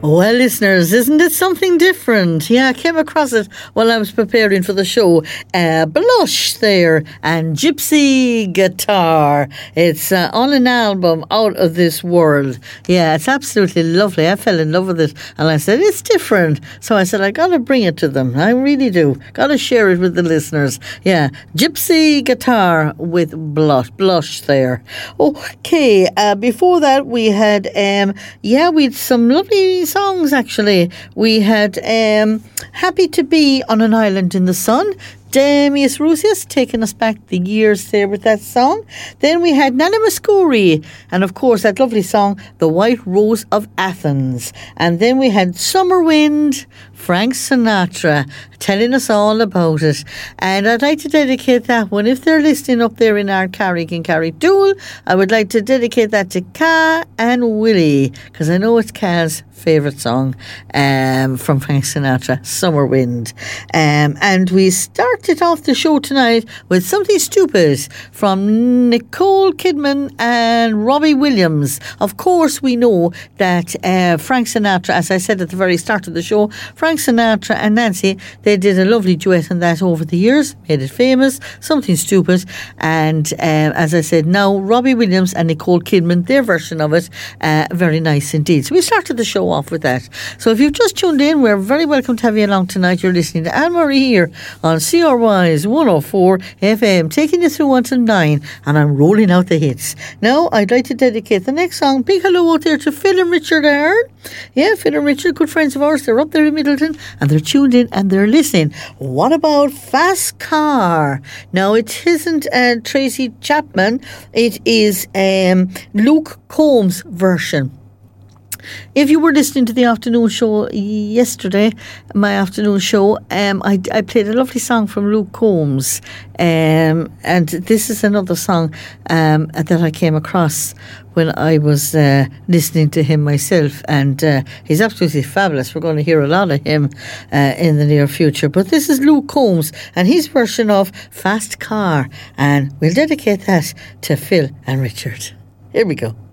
Well, listeners, isn't it something different? Yeah, I came across it while I was preparing for the show. Blush there and Gypsy Guitar. It's on an album Out of This World. Yeah, it's absolutely lovely. I fell in love with it and I said, it's different. So I said, I got to bring it to them. I really do. Got to share it with the listeners. Yeah, Gypsy Guitar with Blush there. Okay, before that we had, we had some lovely songs actually. We had Happy to Be on an Island in the Sun. Demius Rusius taking us back the years there with that song. Then we had Nana Muscuri, and of course that lovely song, The White Rose of Athens. And then we had Summer Wind, Frank Sinatra, telling us all about it. And I'd like to dedicate that one, if they're listening up there in our Carrick and Carrickdool, I would like to dedicate that to Ka and Willie, because I know it's Ka's favourite song from Frank Sinatra, Summer Wind. And we started off the show tonight with Something Stupid from Nicole Kidman and Robbie Williams. Of course, we know that Frank Sinatra, as I said at the very start of the show, Frank Sinatra and Nancy, they did a lovely duet on that over the years, made it famous, Something Stupid. And as I said, now Robbie Williams and Nicole Kidman, their version of it, very nice indeed. So we started the show off with that. So if you've just tuned in, we're very welcome to have you along tonight. You're listening to Anne-Marie here on CRY's 104 FM, taking you through until 9, and I'm rolling out the hits. Now, I'd like to dedicate the next song. Big hello out there to Phil and Richard Ahern. Yeah, Phil and Richard, good friends of ours. They're up there in Middleton, and they're tuned in and they're listening. What about Fast Car? Now, it isn't Tracy Chapman. It is Luke Combs' version. If you were listening to the afternoon show yesterday, my afternoon show, I played a lovely song from Luke Combs, and this is another song that I came across when I was listening to him myself, and he's absolutely fabulous. We're going to hear a lot of him in the near future. But this is Luke Combs and his version of Fast Car, and we'll dedicate that to Phil and Richard. Here we go.